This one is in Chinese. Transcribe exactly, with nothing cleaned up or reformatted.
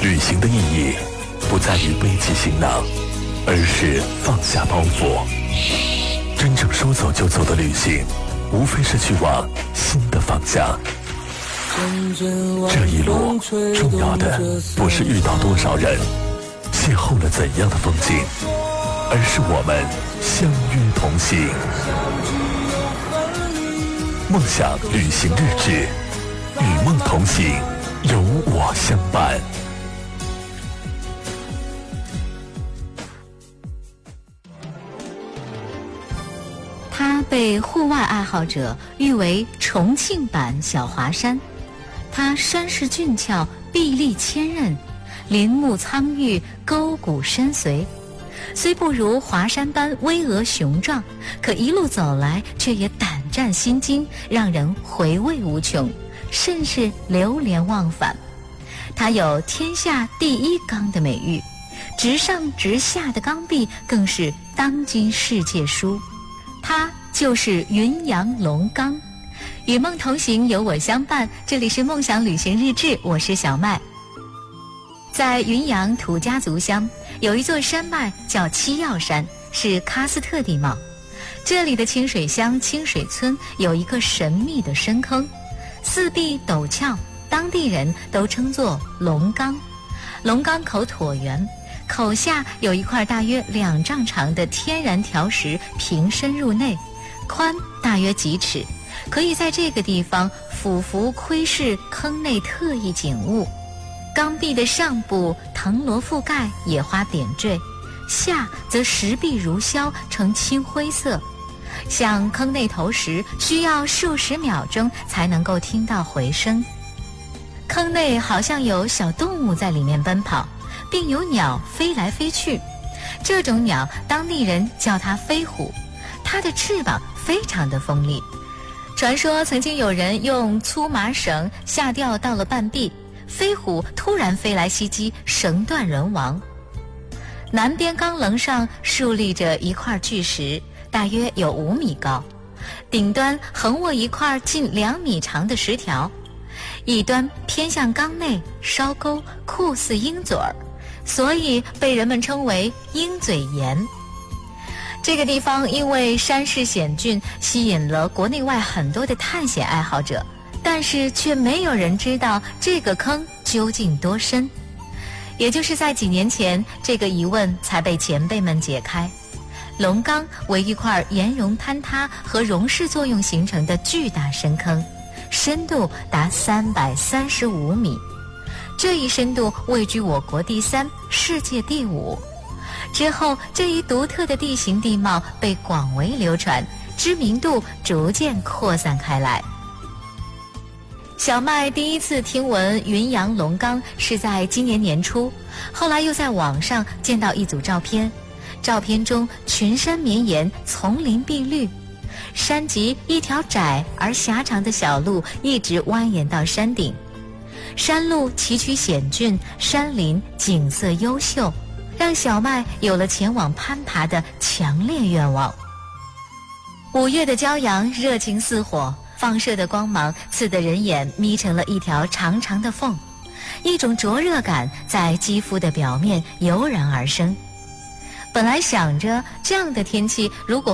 旅行的意义不在于背起行囊，而是放下包袱。真正说走就走的旅行，无非是去往新的方向。这一路重要的不是遇到多少人，邂逅了怎样的风景，而是我们相约同行。梦想旅行日志，与梦同行，有我相伴。 它被户外爱好者誉为重庆版小华山，它山势峻峭，壁立千仞，林木苍郁，沟谷深邃。虽不如华山般巍峨雄壮，可一路走来却也胆战心惊，让人回味无穷，甚是流连忘返。它有天下第一岗的美誉，直上直下的岗壁更是当今世界书。它就是云阳龙岗。与梦同行，有我相伴，这里是梦想旅行日志，我是小麦。在云阳土家族乡有一座山脉叫七曜山，是喀斯特地貌。这里的清水乡清水村有一个神秘的深坑，四壁陡峭，当地人都称作龙岗。龙岗口椭圆，口下有一块大约两丈长的天然条石平伸入内，宽大约几尺，可以在这个地方俯伏窥视坑内特异景物。岗壁的上部藤萝覆盖，野花点缀，下则石壁如削，呈青灰色。向坑内投石需要数十秒钟才能够听到回声。坑内好像有小动物在里面奔跑，并有鸟飞来飞去。这种鸟当地人叫它飞虎，它的翅膀非常的锋利。传说曾经有人用粗麻绳下吊到了半壁，飞虎突然飞来袭击，绳断人亡。南边岗棱上竖立着一块巨石，大约有五米高，顶端横卧一块近两米长的石条，一端偏向岗内，稍勾，酷似鹰嘴儿，所以被人们称为鹰嘴岩。这个地方因为山势险峻，吸引了国内外很多的探险爱好者，但是却没有人知道这个坑究竟多深。也就是在几年前，这个疑问才被前辈们解开。龙岗为一块岩溶坍塌和溶蚀作用形成的巨大深坑，深度达三百三十五米，这一深度位居我国第三，世界第五。之后，这一独特的地形地貌被广为流传，知名度逐渐扩散开来。小麦第一次听闻云阳龙岗是在今年年初，后来又在网上见到一组照片，照片中群山绵延，丛林碧绿，山脊一条窄而狭长的小路一直蜿蜒到山顶，山路崎岖险峻，山林景色优秀，让小麦有了前往攀爬的强烈愿望。五月的骄阳热情似火，放射的光芒刺得人眼眯成了一条长长的缝，一种灼热感在肌肤的表面油然而生。本来想着这样的天气如果